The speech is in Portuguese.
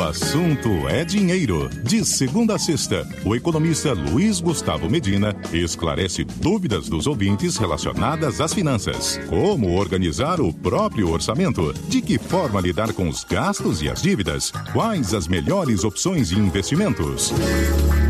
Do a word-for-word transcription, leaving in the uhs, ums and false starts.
O assunto é dinheiro. De segunda a sexta, o economista Luiz Gustavo Medina esclarece dúvidas dos ouvintes relacionadas às finanças. Como organizar o próprio orçamento? De que forma lidar com os gastos e as dívidas? Quais as melhores opções de investimentos?